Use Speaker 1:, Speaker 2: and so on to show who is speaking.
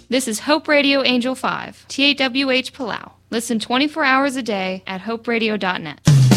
Speaker 1: This is Hope Radio Angel 5, TAWH Palau. Listen 24 hours a day at hoperadio.net.